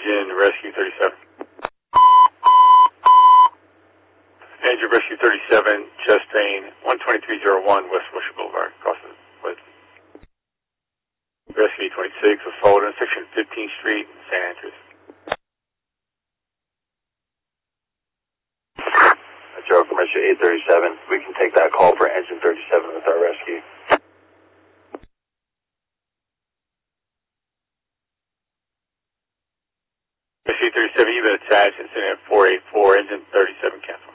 Engine Rescue 37. Engine Rescue 37, chest pain, 12301 West Wilshire Boulevard, across the West. Rescue 26, assault intersection 15th Street, St. Andrews. That's Joe from Rescue 837. We can take that call for Engine 37 with our rescue. Rescue 37, you've been attached, incident 484, Engine 37 cancel.